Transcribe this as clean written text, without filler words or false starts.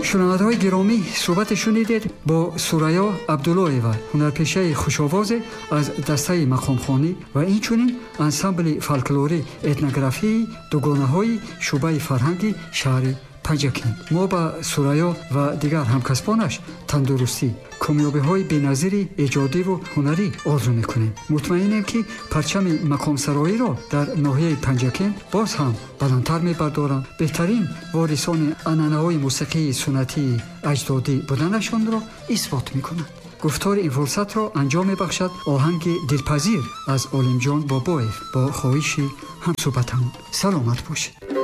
шунавандаҳои гиромӣ, суҳбате шунидед бо Сурайё Абдуллоева, ҳунарпешаи хушовозе аз дастаи мақомхонӣ ва инчунин ансамбли фолклорӣ этнографии дугонаҳои шуъбаи фарҳанги шаҳри Панҷакин. мо ба Сурайё ва дигар ҳамкасбонаш тандурустӣ, комёбиҳои беназири эҷодиву ҳунарӣ орзу мекунем. мутмаинем ки парчами мақомсароиро дар ноҳияи Панҷакин боз ҳам баландтар мебардоранд, беҳтарин ворисони анъанаҳои мусиқии суннатии аҷдодӣ буданашонро исбот мекунанд. гуфтори ин фурсатро анҷом мебахшад оҳанги дилпазир аз Олимҷон Бобоев бо хоҳиши ҳамсуҳбатамон. саломат бошед.